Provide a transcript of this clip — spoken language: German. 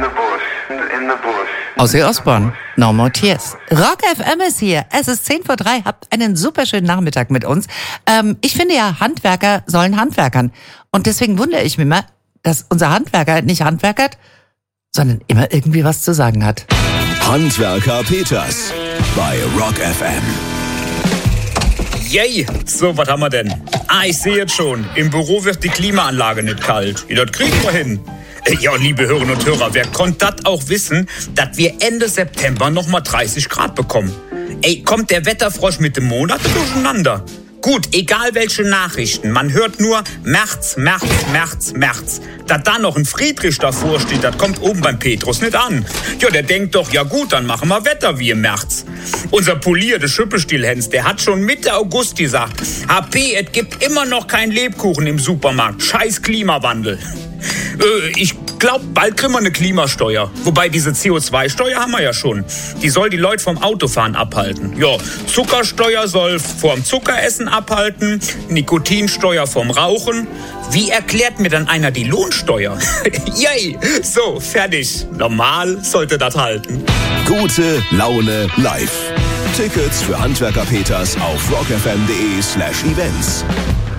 Ozzy Osbourne, No More Tears. Rock FM ist hier. Es ist 2:10. Habt einen super schönen Nachmittag mit uns. Ich finde ja, Handwerker sollen handwerkern. Und deswegen wundere ich mich mal, dass unser Handwerker nicht handwerkert, sondern immer irgendwie was zu sagen hat. Handwerker Peters bei Rock FM. Yay! So, was haben wir denn? Ich sehe jetzt schon. Im Büro wird die Klimaanlage nicht kalt. Ja, das kriegen wir hin. Ja, liebe Hörerinnen und Hörer, wer konnte das auch wissen, dass wir Ende September nochmal 30 Grad bekommen? Kommt der Wetterfrosch mit dem Monat durcheinander? Gut, egal welche Nachrichten, man hört nur März, März, März, März. Dass da noch ein Friedrich davor steht, das kommt oben beim Petrus nicht an. Ja, der denkt doch, ja gut, dann machen wir Wetter wie im März. Unser Polier, der Schüppelstilhens, der hat schon Mitte August gesagt, HP, es gibt immer noch keinen Lebkuchen im Supermarkt. Scheiß Klimawandel. Ich glaube, bald kriegen wir eine Klimasteuer. Wobei diese CO2-Steuer haben wir ja schon. Die soll die Leute vom Autofahren abhalten. Ja, Zuckersteuer soll vom Zuckeressen abhalten, Nikotinsteuer vom Rauchen. Wie erklärt mir dann einer die Lohnsteuer? Yay, so, fertig. Normal sollte das halten. Gute Laune live. Tickets für Handwerker Peters auf rockfm.de/events.